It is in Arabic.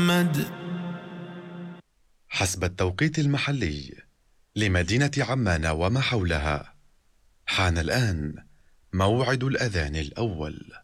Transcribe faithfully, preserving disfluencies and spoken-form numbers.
مد حسب التوقيت المحلي لمدينة عمان وما حولها، حان الآن موعد الأذان الأول.